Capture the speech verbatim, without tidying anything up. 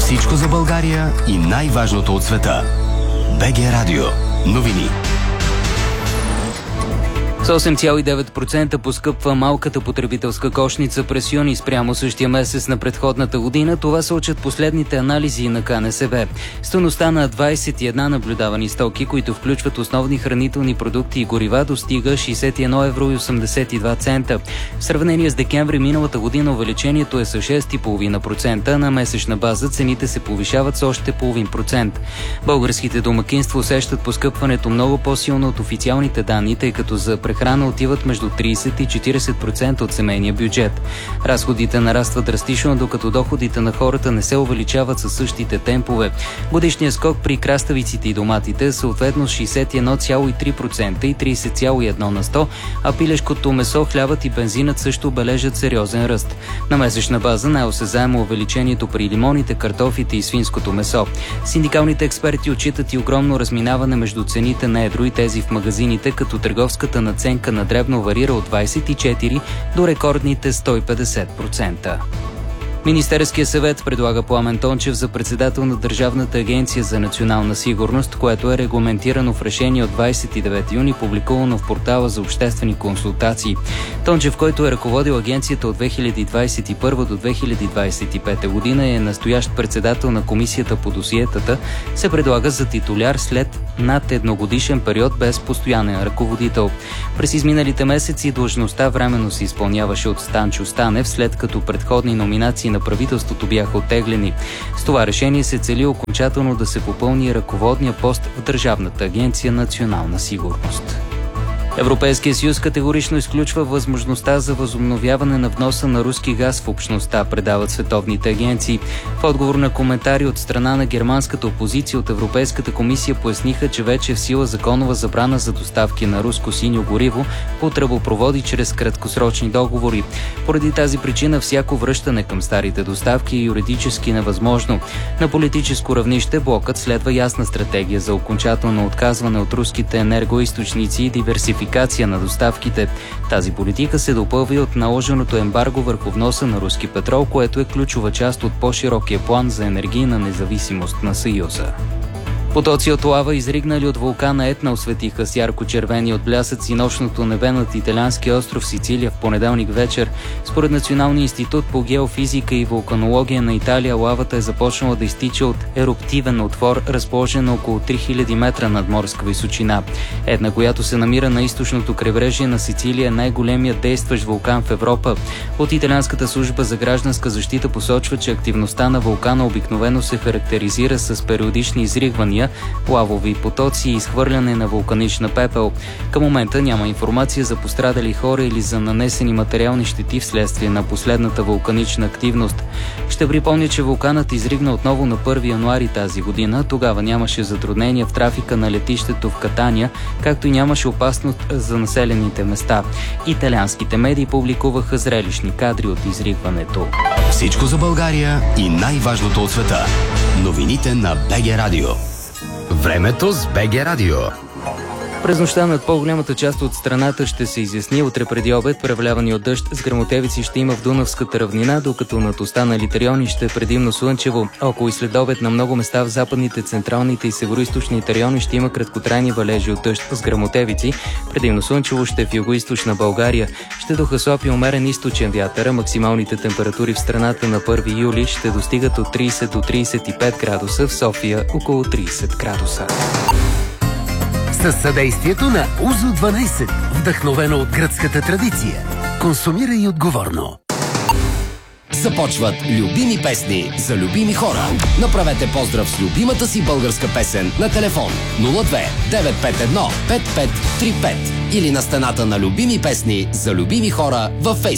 Всичко за България и най-важното от света. БГ Радио. Новини. С осем цяло и девет процента поскъпва малката потребителска кошница през юни спрямо същия месец на предходната година. Това сочат последните анализи на К Н С Б. Стойността на двадесет и една наблюдавани стоки, които включват основни хранителни продукти и горива, достига шейсет и едно евро и осемдесет и два цента. В сравнение с декември миналата година увеличението е с шест цяло и пет процента. На месечна база цените се повишават с още половин процент. Българските домакинства усещат поскъпването много по-силно от официалните данни, тъй като за прехрана отиват между тридесет и четиридесет процента от семейния бюджет. Разходите нарастват драстично, докато доходите на хората не се увеличават със същите темпове. Годишният скок при краставиците и доматите съответно шейсет и едно цяло и три процента и тридесет цяло и едно на сто, а пилешкото месо, хлябът и бензинът също бележат сериозен ръст. На месечна база най-осезаемо увеличението при лимоните, картофите и свинското месо. Синдикалните експерти отчитат и огромно разминаване между цените на едро и тези в магазините, като търговската надценка на дребно варира от двадесет и четири до рекордните сто и петдесет процента. Министерският съвет предлага Пламен Тончев за председател на Държавната агенция за национална сигурност, което е регламентирано в решение от двадесет и девети юни, публикувано в портала за обществени консултации. Тончев, който е ръководил агенцията от две хиляди двадесет и първа до две хиляди двадесет и пета година и е настоящ председател на комисията по досиетата, се предлага за титуляр след над едногодишен период без постоянен ръководител. През изминалите месеци длъжността временно се изпълняваше от Станчо Станев, след като предходни номинации на правителството бяха оттеглени. С това решение се цели окончателно да се попълни ръководния пост в Държавната агенция национална сигурност. Европейския съюз категорично изключва възможността за възобновяване на вноса на руски газ в общността, предават световните агенции. В отговор на коментари от страна на германската опозиция от Европейската комисия поясниха, че вече е в сила законова забрана за доставки на руско синьо гориво по тръбопроводи чрез краткосрочни договори. Поради тази причина всяко връщане към старите доставки е юридически невъзможно. На политическо равнище блокът следва ясна стратегия за окончателно отказване от руските енергоизточници и диверсификация на доставките. Тази политика се допълва и от наложеното ембарго върху вноса на руски петрол, което е ключова част от по-широкия план за енергийна независимост на Съюза. Потоци от лава, изригнали от вулкана Етна, осветиха с ярко-червени от блясъци нощното небе над италианския остров Сицилия в понеделник вечер. Според Националния институт по геофизика и вулканология на Италия, лавата е започнала да изтича от еруптивен отвор, разположен на около три хиляди метра над морска височина. Етна, която се намира на източното крайбрежие на Сицилия, е най-големият действащ вулкан в Европа. От италианската служба за гражданска защита посочва, че активността на вулкана обикновено се характеризира с периодични изригвания, лавови потоци и изхвърляне на вулканична пепел. Към момента няма информация за пострадали хора или за нанесени материални щети вследствие на последната вулканична активност. Ще припомня, че вулканът изригна отново на първи януари тази година. Тогава нямаше затруднения в трафика на летището в Катания, както и нямаше опасност за населените места. Италианските медии публикуваха зрелищни кадри от изригването. Всичко за България и най-важното от света. Новините на БГ Радио. Времето с БГ Радио. През нощта над по-голямата част от страната ще се изясни. Утре преди обед превлявани от дъжд с гръмотевици ще има в Дунавската равнина, докато над останалите райони ще е предимно слънчево. Около и след обед на много места в западните, централните и североизточните райони ще има краткотрайни валежи от дъжд с гръмотевици. Предимно слънчево ще е в югоизточна България. Ще духа слаб и умерен източен вятър. Максималните температури в страната на първи юли ще достигат от тридесет до тридесет и пет градуса, в София около тридесет градуса. Със съдействието на Узо дванадесет, вдъхновено от гръцката традиция. Консумирай отговорно. Започват любими песни за любими хора. Направете поздрав с любимата си българска песен на телефон нула две девет пет едно пет пет три пет или на стената на любими песни за любими хора във Фейсбук.